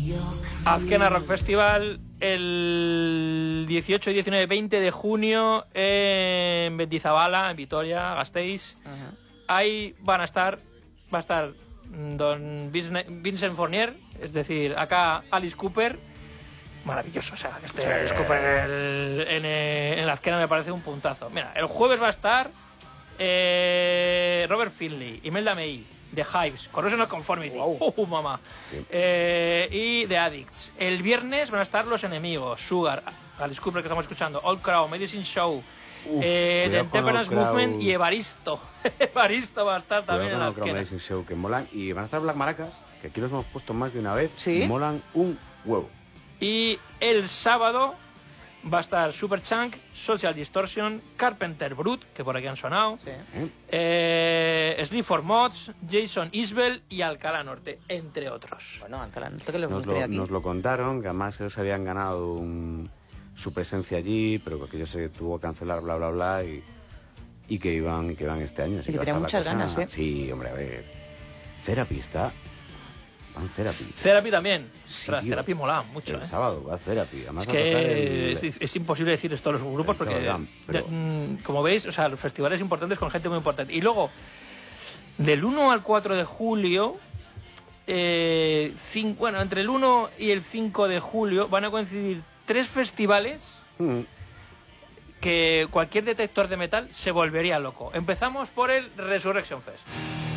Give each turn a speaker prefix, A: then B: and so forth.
A: Azkena Rock Festival el 18, 19, 20 de junio en Mendizabala, en Vitoria, Gasteiz. Ahí va a estar don Vincent Fournier, es decir, acá Alice Cooper. Maravilloso, o sea, que esté Alice Cooper en la Azkena me parece un puntazo. Mira, el jueves va a estar Robert Finley, Imelda May, The Hives, Corrosion of Conformity, mamá, sí. Y The Addicts. El viernes van a estar Los Enemigos, Sugar, Alice Cooper que estamos escuchando, Old Crow, Medicine Show, The Temperance Movement y Evaristo. Evaristo va a estar también en la Azkena.
B: Medicine Show, que molan, y van a estar Black Maracas, que aquí los hemos puesto más de una vez,
C: ¿sí?
B: Y molan un huevo.
A: Y el sábado va a estar Superchunk, Social Distortion, Carpenter Brut, que por aquí han sonado, sí. Sleep for Mods, Jason Isbell y Alcalá Norte, entre otros.
C: Bueno, Alcalá Norte, que
B: nos lo contaron, que además ellos habían ganado su presencia allí, pero que ellos se tuvo que cancelar, bla, bla, bla, y que iban este año.
C: Y que tenían muchas ganas, ¿eh?
B: Sí, hombre, a ver. Therapy está... Van Therapy.
A: Therapy también.
B: Sí,
A: Therapy mola mucho.
B: El sábado va Therapy. Además
A: es que es imposible decir esto a los grupos porque, pero... como veis, o sea, los festivales importantes con gente muy importante. Y luego, del 1 al 4 de julio, entre el 1 y el 5 de julio van a coincidir 3 festivales que cualquier detector de metal se volvería loco. Empezamos por el Resurrection Fest.